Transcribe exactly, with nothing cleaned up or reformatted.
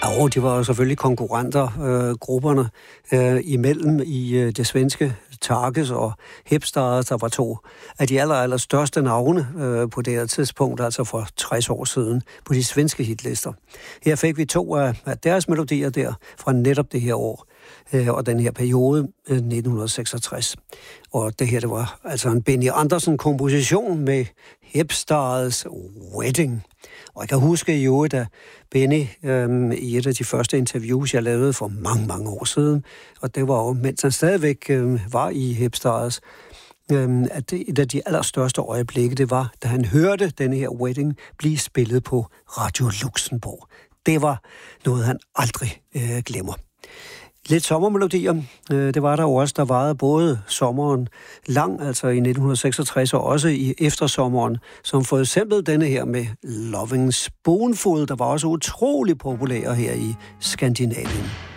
Og de var jo selvfølgelig konkurrenter, øh, grupperne øh, imellem i øh, det svenske Targes og Hepstars, der var to af de aller, aller største navne øh, på det her tidspunkt, altså for tres år siden, på de svenske hitlister. Her fik vi to af, af deres melodier der fra netop det her år øh, og den her periode, øh, nitten seksogtres. Og det her, det var altså en Benny Andersen-komposition med Hepstars Wedding. Og jeg kan huske jo, at Benny øhm, i et af de første interviews, jeg lavede for mange, mange år siden, og det var jo, mens han stadigvæk øhm, var i Hepstars, øhm, at det, et af de allerstørste øjeblikke, det var, da han hørte denne her Wedding blive spillet på Radio Luxembourg. Det var noget, han aldrig øh, glemmer. Lidt sommermelodier, det var der jo også, der varede både sommeren lang, altså i nitten seksogtres, og også i eftersommeren, som for eksempel denne her med Loving Spoonful, der var også utrolig populær her i Skandinavien.